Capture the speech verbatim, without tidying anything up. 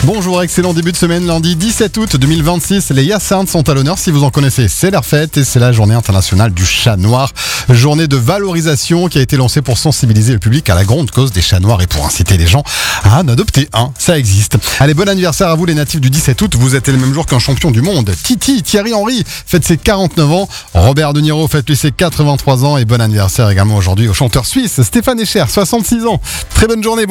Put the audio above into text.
Bonjour, excellent début de semaine, lundi dix-sept août deux mille vingt-six. Les Hyacinthes sont à l'honneur, si vous en connaissez, c'est leur fête et c'est la journée internationale du chat noir. Journée de valorisation qui a été lancée pour sensibiliser le public à la grande cause des chats noirs et pour inciter les gens à en adopter un. Ça existe. Allez, bon anniversaire à vous les natifs du dix-sept août. Vous êtes le même jour qu'un champion du monde. Titi, Thierry Henry fête ses quarante-neuf ans. Robert De Niro fête lui ses quatre-vingt-trois ans. Et bon anniversaire également aujourd'hui au chanteur suisse Stéphane Echer, soixante-six ans. Très bonne journée. Bon